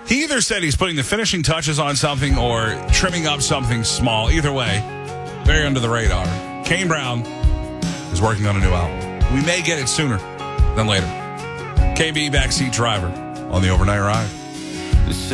He either said he's putting the finishing touches on something or trimming up something small. Either way, very under the radar. Kane Brown is working on a new album. We may get it sooner than later. KB Backseat Driver on the Overnight Ride.